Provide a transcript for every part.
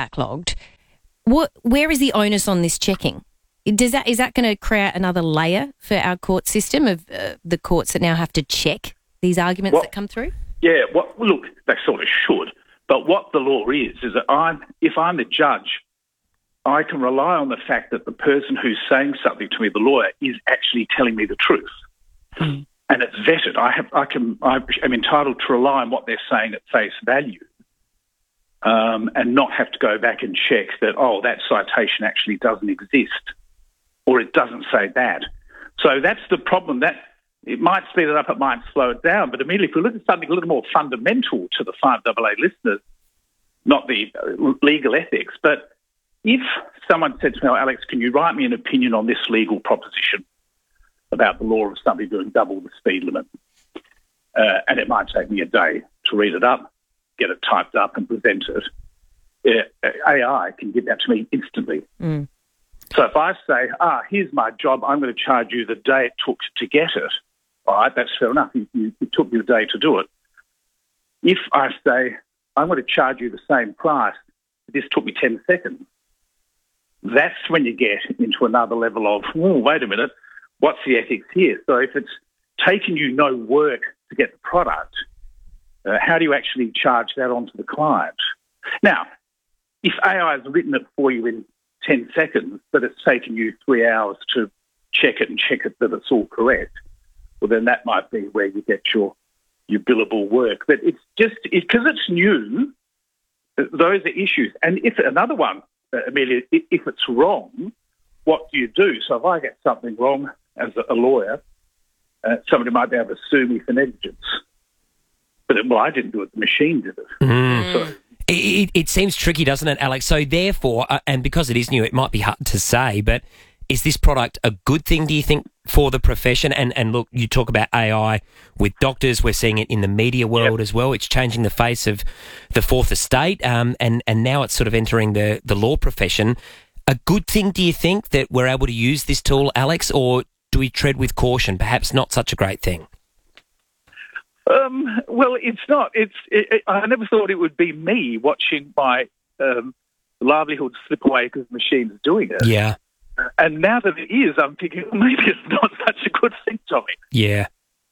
backlogged. Where is the onus on this checking? Is that going to create another layer for our court system of the courts that now have to check these arguments that come through? Yeah, look, they sort of should. But what the law is that if I'm the judge, I can rely on the fact that the person who's saying something to me, the lawyer, is actually telling me the truth. And it's vetted. I'm entitled to rely on what they're saying at face value. And not have to go back and check that, that citation actually doesn't exist or it doesn't say that. So that's the problem. That it might speed it up, it might slow it down, but immediately if we look at something a little more fundamental to the 5AA listeners, not the legal ethics, but if someone said to me, Alex, can you write me an opinion on this legal proposition about the law of somebody doing double the speed limit? And it might take me a day to read it up, get it typed up and present it. AI can give that to me instantly. So if I say, here's my job, I'm going to charge you the day it took to get it, all right, that's fair enough. It took you a day to do it. If I say, I'm going to charge you the same price, this took me 10 seconds, that's when you get into another level of, wait a minute, what's the ethics here? So if it's taken you no work to get the product, how do you actually charge that onto the client? Now, if AI has written it for you in 10 seconds, but it's taken you 3 hours to check it and check it that it's all correct, well, then that might be where you get your billable work. But it's just, because it's new, those are issues. And if another one, Amelia, if it's wrong, what do you do? So if I get something wrong as a lawyer, somebody might be able to sue me for negligence. But, I didn't do it, the machine did it. So, it seems tricky, doesn't it, Alex? So therefore, and because it is new, it might be hard to say, but is this product a good thing, do you think, for the profession? And look, you talk about AI with doctors. We're seeing it in the media world as well. It's changing the face of the Fourth Estate, and now it's sort of entering the law profession. A good thing, do you think, that we're able to use this tool, Alex, or do we tread with caution? Perhaps not such a great thing. Well, it's not. I never thought it would be me watching my livelihood slip away because the machine's doing it. Yeah. And now that it is, I'm thinking, maybe it's not such a good thing, Tommy. Yeah.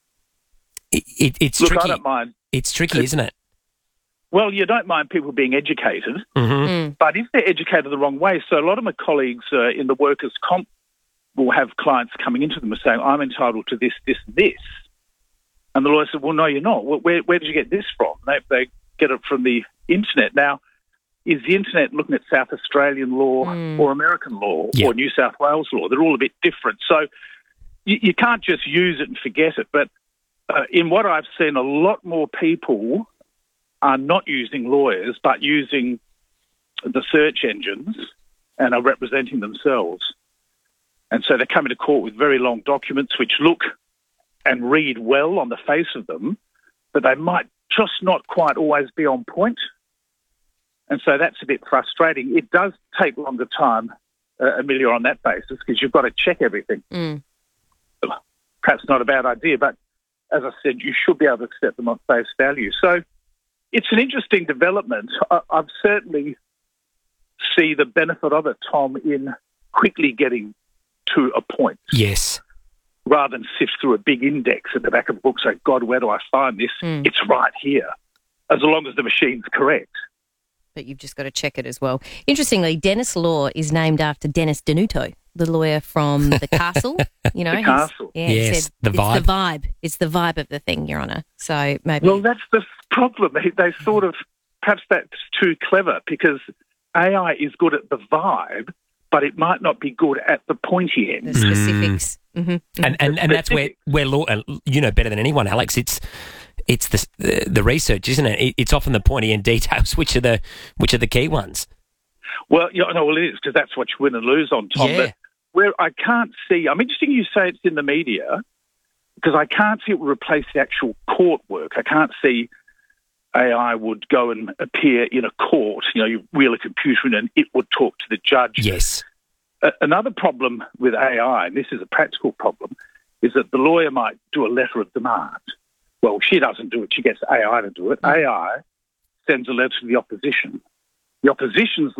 It's Look, tricky. I don't mind. It's tricky, isn't it? Well, you don't mind people being educated, but if they're educated the wrong way, so a lot of my colleagues in the workers' comp will have clients coming into them and saying, I'm entitled to this, this, and this. And the lawyer said, well, no, you're not. Where did you get this from? They get it from the internet. Now, is the internet looking at South Australian law or American law or New South Wales law? They're all a bit different. So you can't just use it and forget it. But in what I've seen, a lot more people are not using lawyers but using the search engines and are representing themselves. And so they're coming to court with very long documents which look and read well on the face of them, but they might just not quite always be on point. And so that's a bit frustrating. It does take longer time, Amelia, on that basis, because you've got to check everything. Perhaps not a bad idea, but as I said, you should be able to accept them on face value. So it's an interesting development. I've certainly see the benefit of it, Tom, in quickly getting to a point. Yes. Rather than sift through a big index at the back of the book, say, God, where do I find this? It's right here, as long as the machine's correct. But you've just got to check it as well. Interestingly, Dennis Law is named after Dennis Denuto, the lawyer from The Castle. You know, The Castle. Yes, said, the vibe. It's the vibe. It's the vibe of the thing, Your Honour. So maybe... Well, that's the problem. They sort of, perhaps that's too clever, because AI is good at the vibe, but it might not be good at the pointy end. The specifics. And that's where law, you know better than anyone, Alex, it's the research, isn't it? It's often the pointy end details which are the key ones. Well, it is, because that's what you win and lose on, Tom. Yeah. But where I can't see, I'm interested you say it's in the media, because I can't see it would replace the actual court work. I can't see AI would go and appear in a court. You wheel a computer in and it would talk to the judge. Yes. Another problem with AI, and this is a practical problem, is that the lawyer might do a letter of demand. Well, she doesn't do it. She gets AI to do it. AI sends a letter to the opposition. The opposition's